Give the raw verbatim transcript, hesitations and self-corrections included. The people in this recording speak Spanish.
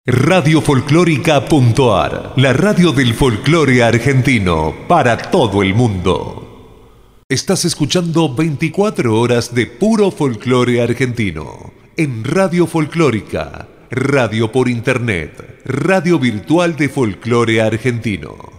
Radio Folclórica.ar, la radio del folclore argentino para todo el mundo. Estás escuchando veinticuatro horas de puro folclore argentino en Radio Folclórica, radio por internet, radio virtual de folclore argentino.